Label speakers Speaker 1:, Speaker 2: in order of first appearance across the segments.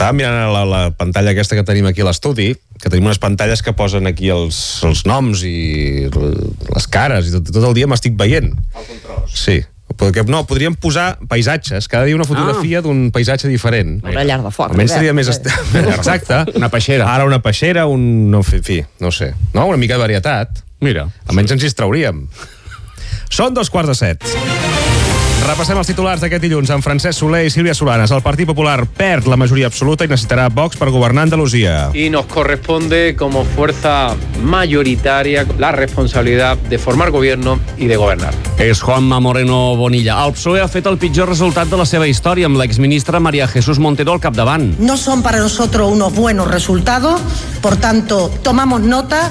Speaker 1: Estava mirant la pantalla aquesta que tenim aquí a l'estudi, que tenim unes pantalles que posen aquí els noms i les cares, i tot el dia m'estic veient.
Speaker 2: El control.
Speaker 1: Sí. No, podríem posar paisatges, cada dia una fotografia d'un paisatge diferent.
Speaker 3: Una llar de foc.
Speaker 1: Almenys seria més... Exacte.
Speaker 2: Una peixera.
Speaker 1: Ara una peixera, no sé. No, una mica de varietat.
Speaker 2: Mira.
Speaker 1: Almenys ens hi trauríem. Són 2:45. Repassem els titulars d'aquest dilluns amb Francesc Soler i Sílvia Solanas. El Partit Popular perd la majoria absoluta i necessitarà Vox per governar Andalusia.
Speaker 4: Y nos corresponde como fuerza mayoritaria la responsabilidad de formar gobierno y de gobernar.
Speaker 2: És Juanma Moreno Bonilla. El PSOE ha fet el pitjor resultat de la seva història amb l'exministra María Jesús Montero al capdavant.
Speaker 5: No son para nosotros unos buenos resultados, por tanto, tomamos nota.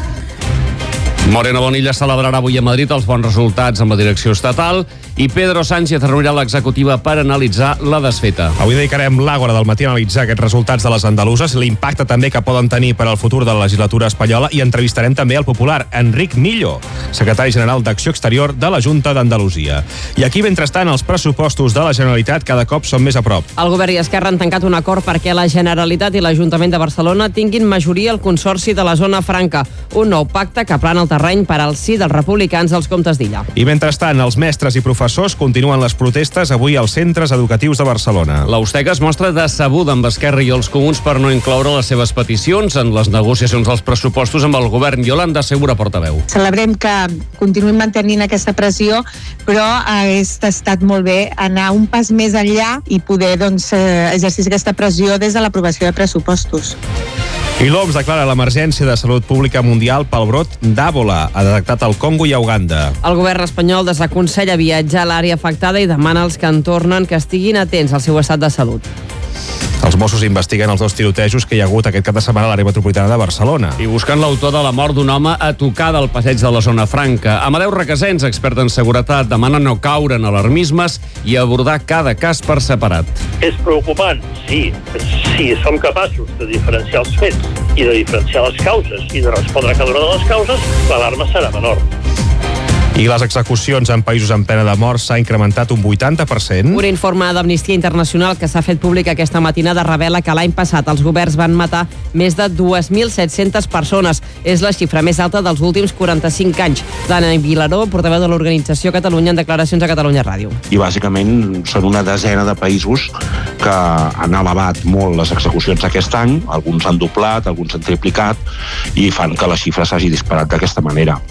Speaker 2: Moreno Bonilla celebrarà avui a Madrid els bons resultats amb la direcció estatal i Pedro Sánchez reunirà l'executiva per analitzar la desfeta.
Speaker 1: Avui dedicarem l'Àgora del matí a analitzar aquests resultats de les andaluses, l'impacte també que poden tenir per al futur de la legislatura espanyola, i entrevistarem també el popular Enric Millo, secretari general d'Acció Exterior de la Junta d'Andalusia. I aquí, mentrestant, els pressupostos de la Generalitat cada cop són més a prop.
Speaker 3: El govern i Esquerra han tancat un acord perquè la Generalitat i l'Ajuntament de Barcelona tinguin majoria al Consorci de la Zona Franca, un nou pacte que plana el terreny per al sí dels republicans als Comtes d'Illa.
Speaker 1: I mentrestant, els mestres i professors continuen les protestes avui als centres educatius de Barcelona.
Speaker 2: L'Austega es mostra decebuda amb Esquerra i els Comuns per no incloure les seves peticions en les negociacions dels pressupostos amb el govern. Yolanda Segura, portaveu.
Speaker 6: Celebrem que continuïn mantenint aquesta pressió, però hagués estat molt bé anar un pas més enllà i poder exercir aquesta pressió des de l'aprovació de pressupostos.
Speaker 1: I l'OMS declara l'emergència de salut pública mundial pel brot d'Ebola. Ha detectat al Congo i a Uganda.
Speaker 3: El govern espanyol desaconsella viatjar a l'àrea afectada i demana als que en tornen que estiguin atents al seu estat de salut.
Speaker 1: Els Mossos investiguen els 2 tirotejos que hi ha hagut aquest cap de setmana a l'àrea metropolitana de Barcelona.
Speaker 2: I buscant l'autor de la mort d'un home a tocar del passeig de la Zona Franca. Amadeu Requesens, expert en seguretat, demana no caure en alarmismes i abordar cada cas per separat.
Speaker 7: És preocupant, sí. Si som capaços de diferenciar els fets i de diferenciar les causes i de respondre a cada una de les causes, l'alarma serà menor.
Speaker 1: I les execucions en països en pena de mort s'ha incrementat un 80%.
Speaker 3: Un informe d'Amnistia Internacional que s'ha fet públic aquesta matinada revela que l'any passat els governs van matar més de 2.700 persones. És la xifra més alta dels últims 45 anys. Dana Vilaró, portaveu de l'organització Catalunya, en declaracions a Catalunya Ràdio.
Speaker 8: I bàsicament són una desena de països que han elevat molt les execucions aquest any, alguns han doblat, alguns han triplicat, i fan que la xifra s'hagi disparat d'aquesta manera.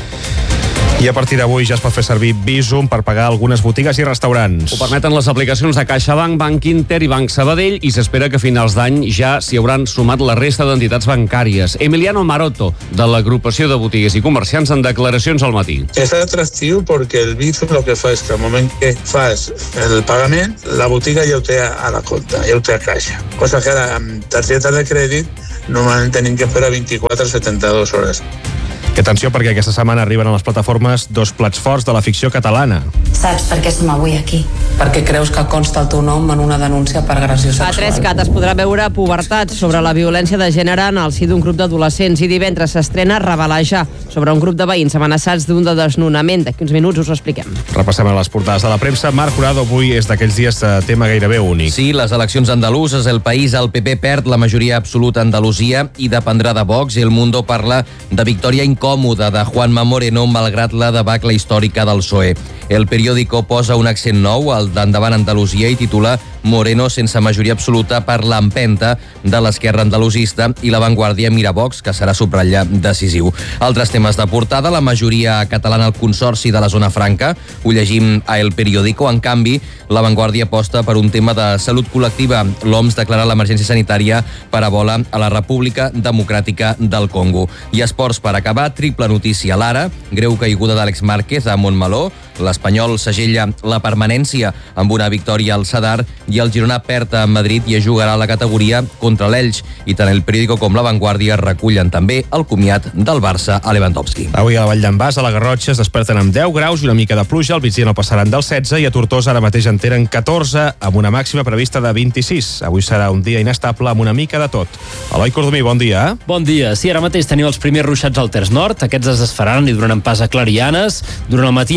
Speaker 1: I a partir d'avui ja es pot fer servir Bizum per pagar algunes botigues i restaurants.
Speaker 2: Ho permeten les aplicacions de CaixaBank, Banc Inter i Banc Sabadell, i s'espera que a finals d'any ja s'hi hauran sumat la resta d'entitats bancàries. Emiliano Maroto, de l'agrupació de botigues i comerciants, en declaracions al matí.
Speaker 9: És atractiu perquè el Bizum el que fa és que al moment que fas el pagament, la botiga ja ho té a la compta, ja ho té a caixa. Cosa que ara amb targeta de crèdit normalment tenim que esperar 24 a 72 hores.
Speaker 1: I atenció, perquè aquesta setmana arriben a les plataformes 2 plats forts de la ficció catalana.
Speaker 10: Saps per què som avui aquí?
Speaker 11: Perquè creus que consta el teu nom en una denúncia per agressió sexual.
Speaker 3: A 3CAT es podrà veure Pubertat, sobre la violència de gènere en el si d'un grup d'adolescents, i divendres s'estrena Revelajar, sobre un grup de veïns amenaçats d'un desnonament. D'aquí uns minuts us ho expliquem.
Speaker 1: Repassem a les portades de la premsa. Marc Jurado, avui és d'aquells dies de tema gairebé únic.
Speaker 12: Sí, les eleccions andaluses, El País, el PP perd la majoria absoluta a Andalusia i dependrà de Vox. El Mundo parla de victòria incòmoda de Juanma Moreno malgrat la debacle històrica del PSOE. El periòdico posa un accent nou al d'Endavant Andalusia i titula Moreno sense majoria absoluta per l'empenta de l'esquerra andalusista, i La Vanguardia mira Vox, que serà subratllar decisiu. Altres temes de portada: la majoria catalana al Consorci de la Zona Franca. Ho llegim a El Periódico. En canvi, La Vanguardia aposta per un tema de salut col·lectiva. L'OMS declara l'emergència sanitària per Ebola a la República Democràtica del Congo. I esports per acabar, triple notícia. L'Ara, greu caiguda d'Àlex Márquez a Montmeló. L'Espanyol segella la permanència amb una victòria al Sadar, i el Girona perd a Madrid i es jugarà la categoria contra l'Elx. I tant El Periódico com La Vanguardia recullen també el comiat del Barça a Lewandowski.
Speaker 1: Avui a la Vall d'en Bas, a la Garrotxa, es desperten amb 10 graus i una mica de pluja. Al migdia no passaran dels 16, i a Tortosa ara mateix en tenen 14, amb una màxima prevista de 26. Avui serà un dia inestable amb una mica de tot. Eloi Cordomí, bon dia.
Speaker 13: Bon dia. Sí, ara mateix teniu els primers ruixats al terç nord. Aquests es desfaran i donaran pas a clarianes. Durant el matí apareixen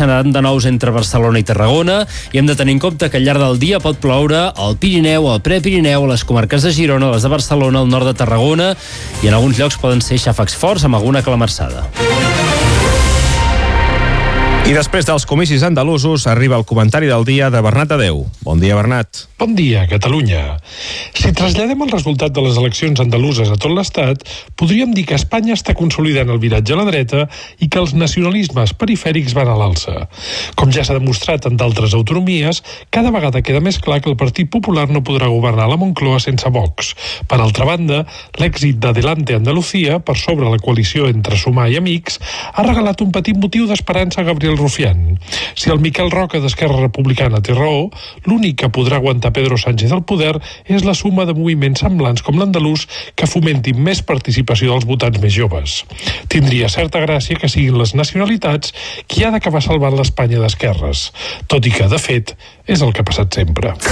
Speaker 13: seran de nous entre Barcelona i Tarragona i hem de tenir en compte que al llarg del dia pot ploure al Pirineu, al Prepirineu, a les comarques de Girona, les de Barcelona, al nord de Tarragona i en alguns llocs poden ser xàfecs forts amb alguna calamarsada.
Speaker 1: I després dels comicis andalusos arriba el comentari del dia de Bernat Adeu. Bon dia, Bernat.
Speaker 14: Bon dia, Catalunya. Si traslladem el resultat de les eleccions andaluses a tot l'Estat, podríem dir que Espanya està consolidant el viratge a la dreta i que els nacionalismes perifèrics van a l'alça. Com ja s'ha demostrat en d'altres autonomies, cada vegada queda més clar que el Partit Popular no podrà governar la Moncloa sense Vox. Per altra banda, l'èxit d'Adelante Andalucía, per sobre la coalició entre Sumar i Amics, ha regalat un petit motiu d'esperança a Gabriel Rufián. Si el Miquel Roca d'Esquerra Republicana té raó, l'únic que podrà aguantar Pedro Sánchez al poder és la suma de moviments semblants com l'andalús que fomentin més participació dels votants més joves. Tindria certa gràcia que siguin les nacionalitats qui ha d'acabar salvant l'Espanya d'esquerres, tot i que, de fet, és el que ha passat sempre.